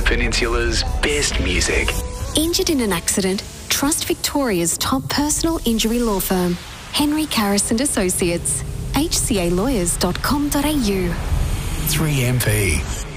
Peninsula's best music. Injured in an accident? Trust Victoria's top personal injury law firm, Henry Carris and Associates. hcalawyers.com.au. 3MP.